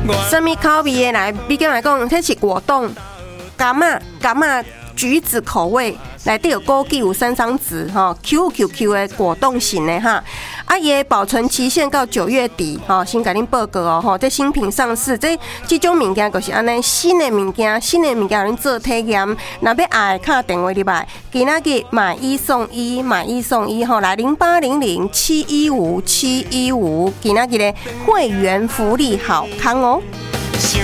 什么口味的来？比较来讲，这是果冻、柑仔、橘子口味，内底有枸杞有山桑子哈 ，QQ 的果冻型的哈。啊，伊的保存期限到9月底哈，先甲恁报告哦吼。这新品上市，这种物件就是安尼新的物件，恁做体验。若要爱，打电话入来，今仔日买1送1吼，来0800715715，今仔日的会员福利好康哦。